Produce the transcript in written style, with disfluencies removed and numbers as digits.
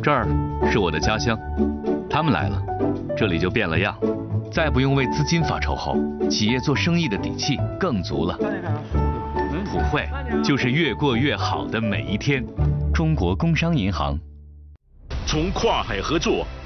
这儿是我的家乡，他们来了，这里就变了样。再不用为资金发愁后，企业做生意的底气更足了。普惠就是越过越好的每一天。中国工商银行。 从跨海合作